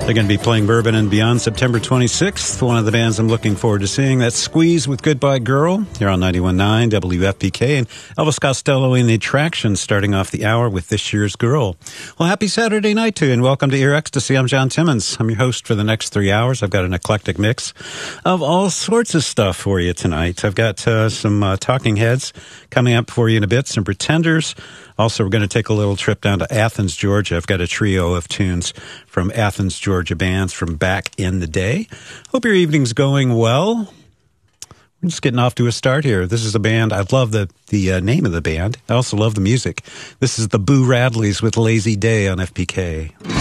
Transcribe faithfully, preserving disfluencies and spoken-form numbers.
They're going to be playing Bourbon and Beyond September twenty-sixth. One of the bands I'm looking forward to seeing. That's Squeeze with Goodbye Girl here on ninety-one point nine W F P K. And Elvis Costello in the Attraction starting off the hour with This Year's Girl. Well, happy Saturday night to you, and welcome to Ear Ecstasy. I'm John Timmons. I'm your host for the next three hours. I've got an eclectic mix of all sorts of stuff for you tonight. I've got uh, some uh, Talking Heads coming up for you in a bit, some Pretenders. Also, we're going to take a little trip down to Athens, Georgia. I've got a trio of tunes from Athens, Georgia bands from back in the day. Hope your evening's going well. We're just getting off to a start here. This is a band. I love the, the uh, name of the band. I also love the music. This is the Boo Radleys with Lazy Day on F P K.